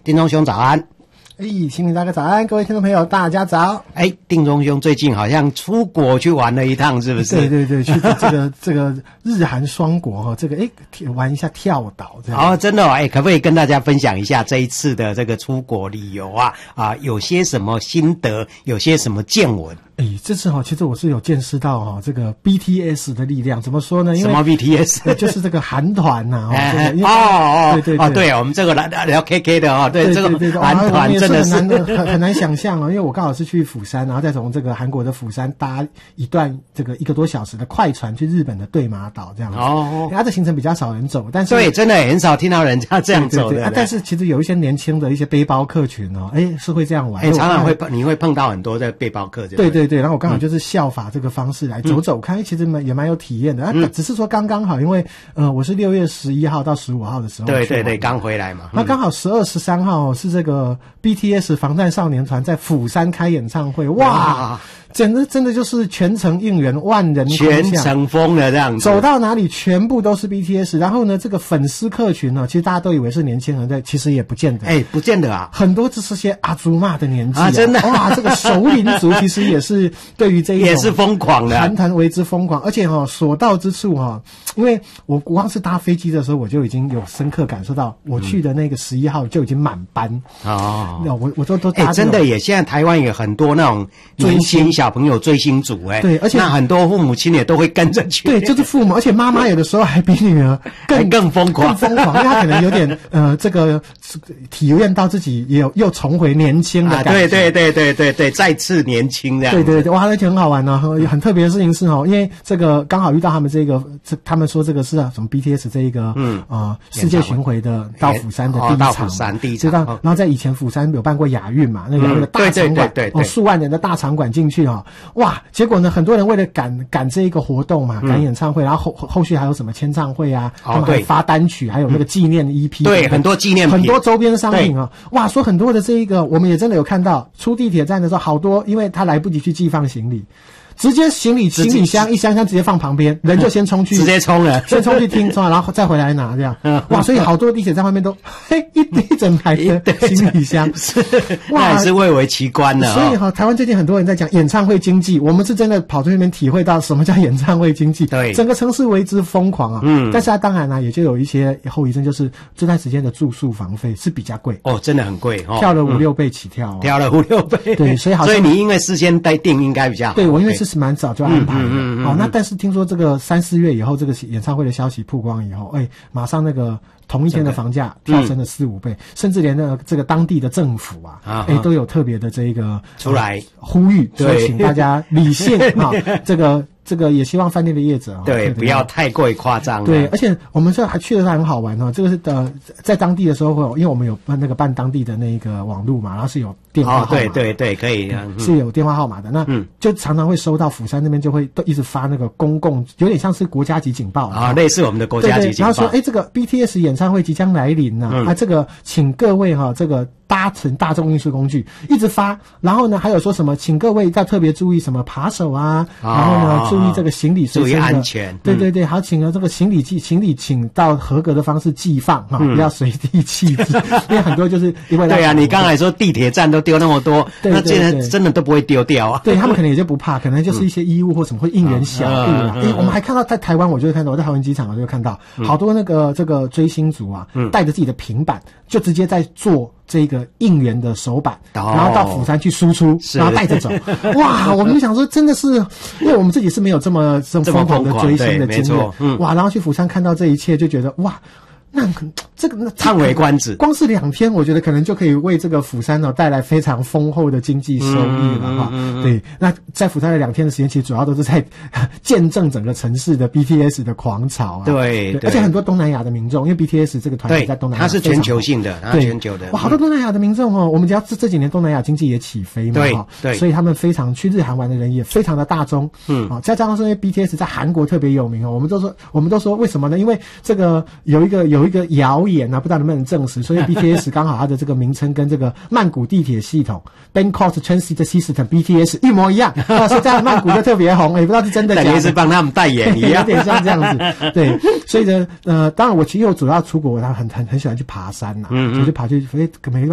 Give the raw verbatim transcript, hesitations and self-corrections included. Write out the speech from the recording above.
丁宗兄早安。 哎，新民大哥早安，各位听众朋友大家早。 哎，丁宗兄最近好像出国去玩了一趟，是不是？ 对对对，去这个这个日韩双国哈，这个哎玩一下跳岛这样。 哦，真的哦，哎，可不可以跟大家分享一下这一次的这个出国旅游啊？啊，有些什么心得，有些什么见闻？ 哎，这次哈，其实我是有见识到哈这个 B T S 的力量。怎么说呢？因为什么 B T S？ 就是这个韩团呐。 哦哦， 对对对， 哦对，我们这个来聊 K K 的哦，对这个韩团真的是很难很很难想象哦，因为我刚好是去釜山，然后再从这个韩国的釜山搭一段这个一个多小时的快船去日本的对马岛这样子。哦，它的行程比较少人走，但是对，真的很少听到人家这样走的。 对对对，但是其实有一些年轻的一些背包客群哦，哎是会这样玩。 哎，常常会你会碰到很多的背包客。 对对对，然后我刚好就是效法这个方式来走走看，其实蛮也蛮有体验的。嗯，只是说刚刚好，因为呃我是六月十一号到十五号的时候， 对对对，刚回来嘛。 那刚好十二、十三号是这个 B T S 防弹少年团在釜山开演唱会，哇！真的真的就是全程应援，万人空巷， 全程疯了这样子， 走到哪里全部都是 B T S。然后呢，这个粉丝客群呢，其实大家都以为是年轻人的，其实也不见得。 哎，不见得啊， 很多只是些阿祖玛的年纪 啊, 啊，真的哇！这个熟龄族其实也是对于这一种也是疯狂的， 韩团为之疯狂，而且哈、哦、所到之处哈、哦，因为我光是搭飞机的时候，我就已经有深刻感受到，我去的那个十一号就已经满班哦。那我我都都搭、 欸、真的耶！现在台湾有很多那种年轻小朋友追星族哎， 对，而且那很多父母亲也都会跟着去， 对，就是父母，而且妈妈有的时候还比女儿更更疯狂， 更疯狂，因为她可能有点呃这个体验到自己也有又重回年轻的感觉，啊、 对对对对对对，再次年轻这样， 对对对，哇，而且很好玩呢、啊，很特别的事情是哦，因为这个刚好遇到他们这个，这他们说这个是什么 B T S 这一个嗯啊、呃、世界巡回的到釜山的第一场， 哦、到釜山第一场， 然后在以前釜山有办过亚运嘛，那个亚运的大场馆，对对对对，哦，数万人的大场馆进去哦，哇，结果呢，很多人为了赶赶这一个活动嘛，赶演唱会，然后后后续还有什么签唱会啊， 哦、 他们还发单曲，还有那个纪念 E P， 对，很多纪念品， 很多周边商品啊，哇，说很多的这一个，我们也真的有看到，出地铁站的时候，好多，因为他来不及去寄放行李。直接行李行李箱一箱箱直接放旁边，人就先冲去， 直接冲了， 先冲去听，冲了，然后再回来拿这样。哇，所以好多地铁站外面都嘿一一整排的行李箱， 是哇，也是蔚为奇观的、哦。 所以哈，台湾最近很多人在讲演唱会经济，我们是真的跑去那边体会到什么叫演唱会经济。 对， 整个城市为之疯狂啊。嗯，但是它当然呢、啊，也就有一些后遗症，就是这段时间的住宿房费是比较贵哦，真的很贵哦， 跳了五六倍起跳、哦， 跳了五六倍。 对，所以好像， 所以你因为事先待定应该比较好。 对，我因为是蛮早就安。嗯嗯嗯嗯， 好，那但是听说这个三四月以后，这个演唱会的消息曝光以后，哎，马上那个同一天的房价跳升了四五倍，嗯、甚至连那个这个当地的政府啊，哎、啊，都有特别的这一个出来、 呃、呼吁，说请大家理性啊，这个。这个也希望饭店的业者啊， 对，不要太过于夸张。 对，而且我们这还去的很好玩哦。这个是呃，在当地的时候会有，因为我们有办那个办当地的那个网路嘛，然后是有电话号码、哦， 对对对，可以， 嗯、是有电话号码的。那嗯，就常常会收到釜山那边就会都一直发那个公共，有点像是国家级警报啊、哦，类似我们的国家级警报。 然后说，哎，这个 B T S 演唱会即将来临了、啊嗯，啊，这个请各位哈、啊，这个。搭乘大众运输工具一直发，然后呢，还有说什么，请各位要特别注意什么扒手啊，哦、然后呢，注意这个行李随身的， 注意安全。 对对对，好，请了这个行李寄行李，请到合格的方式寄放哈、嗯，不要随地弃置，因为很多就是因为对啊，你刚才说地铁站都丢那么多， 对对对那真的真的都不会丢掉啊。 对他们可能也就不怕，可能就是一些衣物或什么会应援小物啊。哎、嗯嗯欸，我们还看到在台湾，我就会看到我在桃园机场，我就会看到好多那个这个追星族啊，嗯、带着自己的平板，就直接在做。这个应援的手板， 哦、 然后到釜山去输出，然后带着走。哇，我们就想说，真的是，因为我们自己是没有这么这么疯狂的追星的经验，嗯，哇，然后去釜山看到这一切，就觉得哇。那这个那叹为观止， 光是两天，我觉得可能就可以为这个釜山呢、哦、带来非常丰厚的经济收益了哈、嗯嗯嗯。对，那在釜山的两天的时间，其实主要都是在见证整个城市的 B T S 的狂潮啊。 对，对而且很多东南亚的民众，因为 B T S 这个团体在东南亚， 它是全球性的，它是全球的。 哇，好多东南亚的民众哦，我们只要这这几年东南亚经济也起飞嘛， 对对， 所以他们非常去日韩玩的人也非常的大众。嗯，啊，再加上是因为 B T S 在韩国特别有名哦，我们都说我们都说为什么呢？因为这个有一个有一个谣言。不知道能不能证实，所以 B T S 刚好它的这个名称跟这个曼谷地铁系统 Bangkok Transit System B T S 一模一样，啊，所以在曼谷就特别红，也不知道是真的假的， 等于是帮他们代言一样， 有点像这样子。对，所以呢，呃，当然我其实我主要出国，我很很很喜欢去爬山呐、啊，嗯嗯，我就跑去，哎，每个